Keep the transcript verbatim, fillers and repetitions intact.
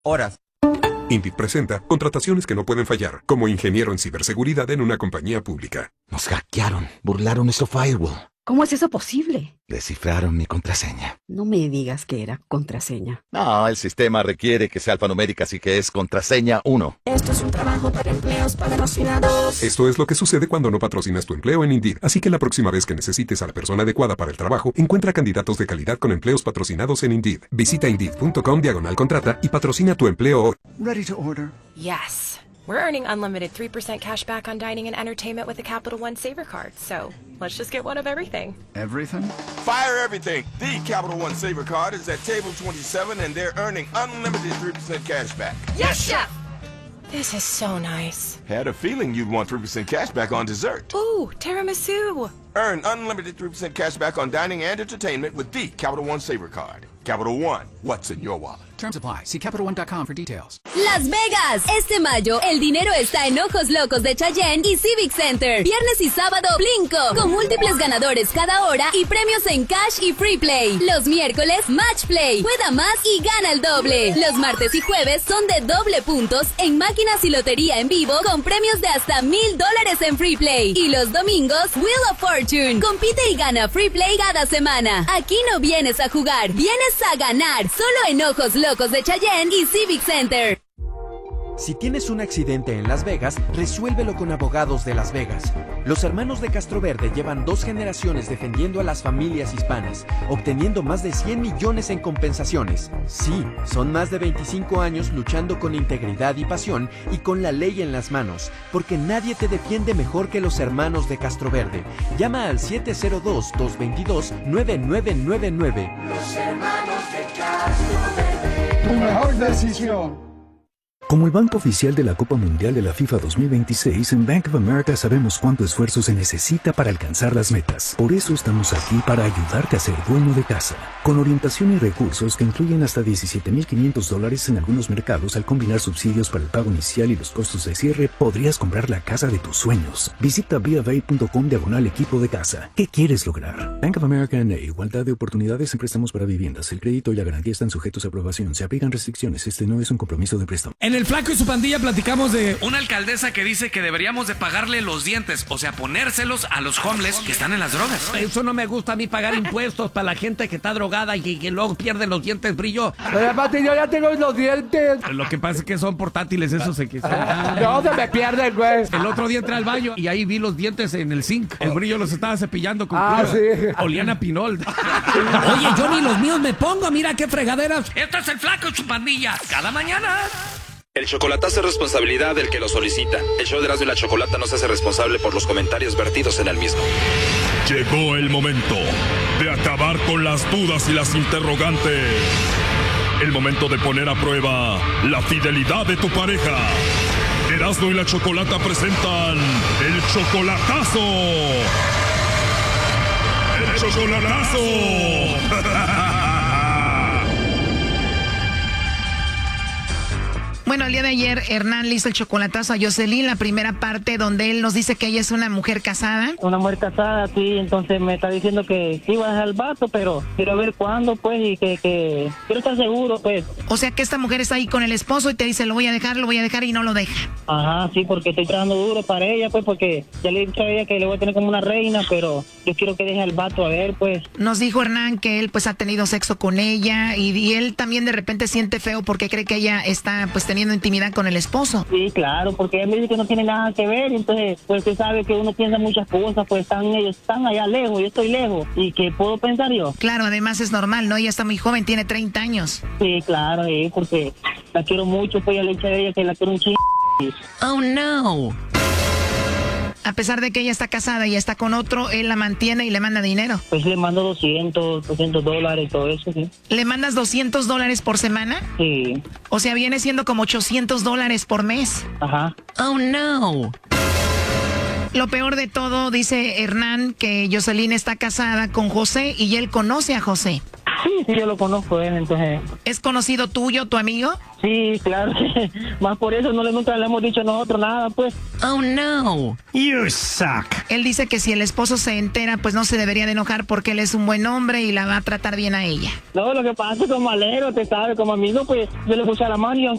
horas. Indeed presenta contrataciones que no pueden fallar, como ingeniero en ciberseguridad en una compañía pública. Nos hackearon, burlaron nuestro firewall. ¿Cómo es eso posible? Descifraron mi contraseña. No me digas que era contraseña. No, el sistema requiere que sea alfanumérica, así que es contraseña uno. Esto es un trabajo para empleos patrocinados. Esto es lo que sucede cuando no patrocinas tu empleo en Indeed. Así que la próxima vez que necesites a la persona adecuada para el trabajo, encuentra candidatos de calidad con empleos patrocinados en Indeed. Visita Indeed.com diagonal contrata y patrocina tu empleo hoy. Ready to order? Yes. We're earning unlimited three percent cash back on dining and entertainment with the Capital One Saver Card. So, let's just get one of everything. Everything? Fire everything. The Capital One Saver Card is at table twenty-seven and they're earning unlimited three percent cash back. Yes, Chef! This is so nice. Had a feeling you'd want three percent cash back on dessert. Ooh, tiramisu. Earn unlimited three percent cash back on dining and entertainment with the Capital One Saver Card. Capital One, what's in your wallet? Terms apply. See Capital One dot com for details. Las Vegas. Este mayo, el dinero está en Ojos Locos de Cheyenne y Civic Center. Viernes y sábado, Blinko, con múltiples ganadores cada hora y premios en cash y free play. Los miércoles, Match Play. Juega más y gana el doble. Los martes y jueves son de doble puntos en máquinas y lotería en vivo con premios de hasta mil dólares en free play. Y los domingos, Wheel of Fortune. Compite y gana free play cada semana. Aquí no vienes a jugar, vienes a ganar. Solo en Ojos Locos de Cheyenne y Civic Center. Si tienes un accidente en Las Vegas, resuélvelo con Abogados de Las Vegas. Los hermanos de Castroverde llevan dos generaciones defendiendo a las familias hispanas, obteniendo más de cien millones en compensaciones. Sí, son más de veinticinco años luchando con integridad y pasión y con la ley en las manos, porque nadie te defiende mejor que los hermanos de Castroverde. Llama al siete cero dos, dos dos dos, nueve nueve nueve nueve. Los hermanos de Castroverde. Tu mejor decisión. Como el banco oficial de la Copa Mundial de la FIFA dos mil veintiséis, en Bank of America sabemos cuánto esfuerzo se necesita para alcanzar las metas. Por eso estamos aquí para ayudarte a ser dueño de casa. Con orientación y recursos que incluyen hasta diecisiete mil quinientos dólares en algunos mercados, al combinar subsidios para el pago inicial y los costos de cierre, podrías comprar la casa de tus sueños. Visita b of a punto com diagonal equipo de casa. ¿Qué quieres lograr? Bank of America N A. Igualdad de oportunidades en préstamos para viviendas. El crédito y la garantía están sujetos a aprobación. Se aplican restricciones. Este no es un compromiso de préstamo. En el Flaco y su pandilla platicamos de una alcaldesa que dice que deberíamos de pagarle los dientes, o sea, ponérselos a los homeless que están en las drogas. Eso no me gusta a mí, pagar impuestos para la gente que está drogada y que, que luego pierde los dientes brillo. Pero aparte yo ya tengo los dientes. Lo que pasa es que son portátiles, esos se que no, se me pierden, güey. El otro día entré al baño y ahí vi los dientes en el zinc. El brillo los estaba cepillando con ah, cloro. Sí. Olían a pinol. Oye, yo ni los míos me pongo, mira qué fregaderas. Esto es el Flaco y su pandilla. Cada mañana. El chocolatazo es responsabilidad del que lo solicita. El show de Erasmo y la Chocolata no se hace responsable por los comentarios vertidos en el mismo. Llegó el momento de acabar con las dudas y las interrogantes. El momento de poner a prueba la fidelidad de tu pareja. Erasmo y la Chocolata presentan el chocolatazo. ¡El chocolatazo! Bueno, el día de ayer Hernán le hizo el chocolatazo a Jocelyn, la primera parte donde él nos dice que ella es una mujer casada. Una mujer casada, sí, entonces me está diciendo que iba a dejar el vato, pero quiero ver cuándo, pues, y que, que quiero estar seguro, pues. O sea que esta mujer está ahí con el esposo y te dice, lo voy a dejar, lo voy a dejar, y no lo deja. Ajá, sí, porque estoy trabajando duro para ella, pues, porque ya le he dicho a ella que le voy a tener como una reina, pero yo quiero que deje al vato, a ver, pues. Nos dijo Hernán que él, pues, ha tenido sexo con ella, y, y él también de repente siente feo porque cree que ella está, pues, teniendo intimidad con el esposo. Sí, claro, porque ella me dice que no tiene nada que ver, entonces, pues usted sabe que uno piensa muchas cosas, pues están ellos están allá lejos, yo estoy lejos, ¿y qué puedo pensar yo? Claro, además es normal, ¿no? Ella está muy joven, tiene treinta años. Sí, claro, sí, porque la quiero mucho, pues ya le he dicho a ella que la quiero un chingo. Oh, no. A pesar de que ella está casada y está con otro, él la mantiene y le manda dinero. Pues le mando doscientos, doscientos dólares, todo eso, sí. ¿Le mandas doscientos dólares por semana? Sí. O sea, viene siendo como ochocientos dólares por mes. Ajá. Oh, no. Lo peor de todo, dice Hernán, que Jocelyn está casada con José y él conoce a José. Sí, sí, yo lo conozco él, entonces... ¿Es conocido tuyo, tu amigo? Sí, claro. Más por eso no le nunca le hemos dicho nosotros nada, pues. Oh, no. You suck. Él dice que si el esposo se entera, pues no se debería de enojar porque él es un buen hombre y la va a tratar bien a ella. No, lo que pasa es que como alero, te sabe, como amigo, pues yo le puse a la mano y